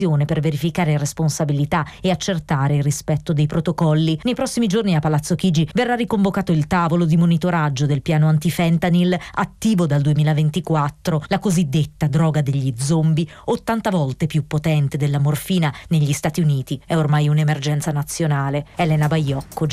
per verificare responsabilità e accertare il rispetto dei protocolli. Nei prossimi giorni a Palazzo Chigi verrà riconvocato il tavolo di monitoraggio del piano antifentanyl attivo dal 2024, la cosiddetta droga degli zombie, 80 volte più potente della morfina negli Stati Uniti. È ormai un'emergenza nazionale. Elena Baiocco,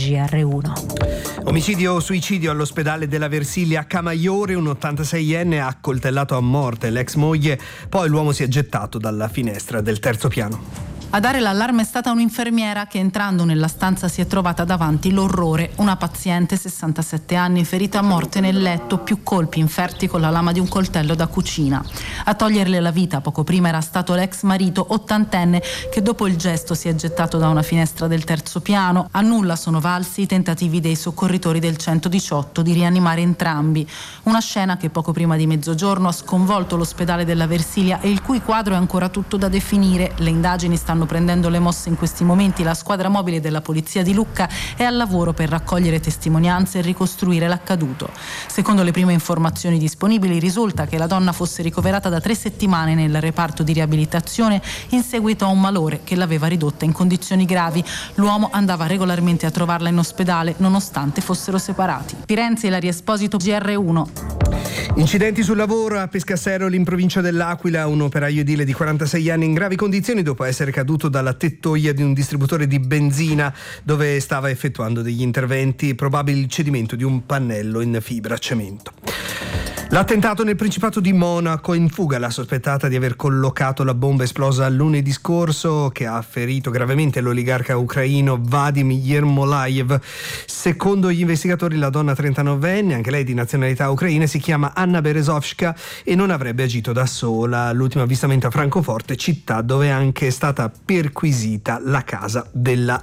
GR1. Omicidio o suicidio all'ospedale della Versilia a Camaiore, un 86enne ha accoltellato a morte l'ex moglie, poi l'uomo si è gettato dalla finestra del terzo piano. A dare l'allarme è stata un'infermiera che, entrando nella stanza, si è trovata davanti l'orrore. Una paziente, 67 anni, ferita a morte nel letto, più colpi inferti con la lama di un coltello da cucina. A toglierle la vita poco prima era stato l'ex marito, 80enne, che dopo il gesto si è gettato da una finestra del terzo piano. A nulla sono valsi i tentativi dei soccorritori del 118 di rianimare entrambi. Una scena che poco prima di mezzogiorno ha sconvolto l'ospedale della Versilia e il cui quadro è ancora tutto da definire. Le indagini stanno prendendo le mosse in questi momenti. La squadra mobile della polizia di Lucca è al lavoro per raccogliere testimonianze e ricostruire l'accaduto. Secondo le prime informazioni disponibili risulta che la donna fosse ricoverata da 3 settimane nel reparto di riabilitazione in seguito a un malore che l'aveva ridotta in condizioni gravi. L'uomo andava regolarmente a trovarla in ospedale nonostante fossero separati. Firenze, Ilaria Esposito, GR1. Incidenti sul lavoro a Pescasseroli in provincia dell'Aquila, un operaio edile di 46 anni in gravi condizioni dopo essere caduto dalla tettoia di un distributore di benzina dove stava effettuando degli interventi, probabile il cedimento di un pannello in fibra cemento. L'attentato nel Principato di Monaco, in fuga la sospettata di aver collocato la bomba esplosa lunedì scorso che ha ferito gravemente l'oligarca ucraino Vadim Yermolayev. Secondo gli investigatori la donna 39enne, anche lei di nazionalità ucraina, si chiama Anna Berezovska e non avrebbe agito da sola. L'ultimo avvistamento a Francoforte, città dove è anche stata perquisita la casa della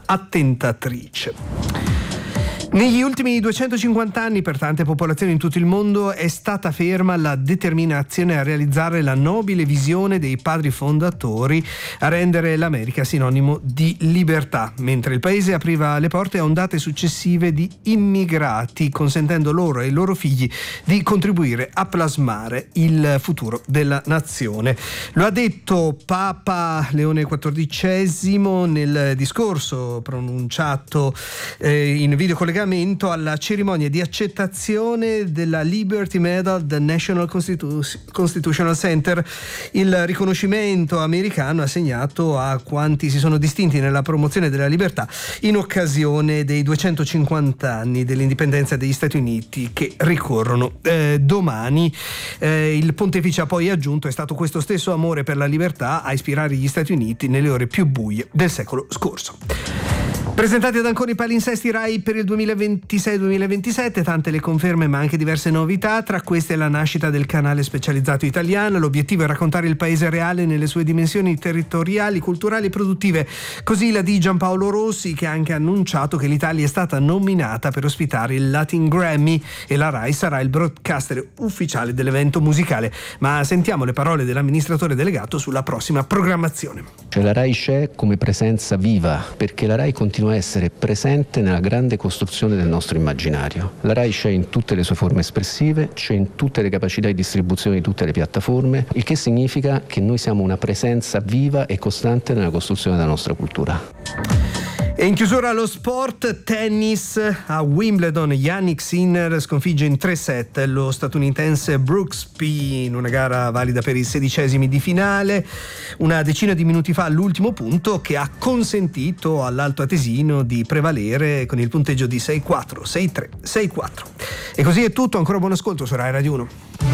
attentatrice. Negli ultimi 250 anni per tante popolazioni in tutto il mondo è stata ferma la determinazione a realizzare la nobile visione dei padri fondatori a rendere l'America sinonimo di libertà, mentre il paese apriva le porte a ondate successive di immigrati, consentendo loro e ai loro figli di contribuire a plasmare il futuro della nazione. Lo ha detto Papa Leone XIV nel discorso pronunciato in videocollegamento alla cerimonia di accettazione della Liberty Medal del National Constitutional Center, il riconoscimento americano assegnato a quanti si sono distinti nella promozione della libertà in occasione dei 250 anni dell'indipendenza degli Stati Uniti che ricorrono domani. Il pontefice ha poi aggiunto: è stato questo stesso amore per la libertà a ispirare gli Stati Uniti nelle ore più buie del secolo scorso. Presentati ad Ancona i palinsesti Rai per il 2026-2027, tante le conferme ma anche diverse novità, tra queste la nascita del canale specializzato italiano. L'obiettivo è raccontare il paese reale nelle sue dimensioni territoriali, culturali e produttive. Così la di Giampaolo Rossi, che ha anche annunciato che l'Italia è stata nominata per ospitare il Latin Grammy e la Rai sarà il broadcaster ufficiale dell'evento musicale. Ma sentiamo le parole dell'amministratore delegato sulla prossima programmazione. La Rai c'è come presenza viva, perché la Rai continua a essere presente nella grande costruzione del nostro immaginario. La Rai c'è in tutte le sue forme espressive, c'è in tutte le capacità di distribuzione di tutte le piattaforme, il che significa che noi siamo una presenza viva e costante nella costruzione della nostra cultura. E in chiusura allo sport, tennis a Wimbledon, Jannik Sinner sconfigge in 3 set lo statunitense Brooksby in una gara valida per i 16esimi di finale, una decina di minuti fa all'ultimo punto che ha consentito all'alto atesino di prevalere con il punteggio di 6-4, 6-3, 6-4. E così è tutto, ancora buon ascolto su Rai Radio 1.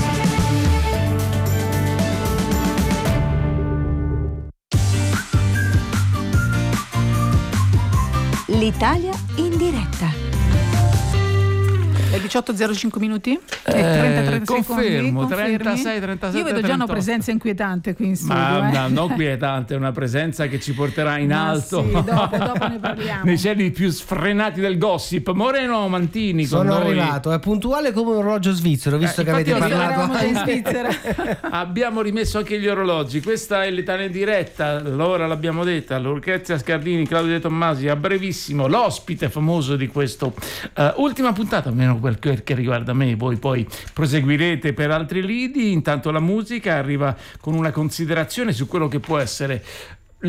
L'Italia in diretta. È 18:05 minuti? 33 confermo, 36, 37. Io vedo già 38. Una presenza inquietante qui in studio. Ma non quietante, è una presenza che ci porterà in alto. Sì, dopo ne parliamo. Nei cieli più sfrenati del gossip. Moreno Mantini con sono noi. Arrivato, è puntuale come un orologio svizzero, visto che avete parlato in Svizzera. Abbiamo rimesso anche gli orologi. Questa è l'Italia in diretta, l'ora l'abbiamo detta, Lucrezia Scardini, Claudio De Tommasi, a brevissimo l'ospite famoso di questo ultima puntata, almeno quel che riguarda me. Voi poi proseguirete per altri lidi. Intanto la musica arriva con una considerazione su quello che può essere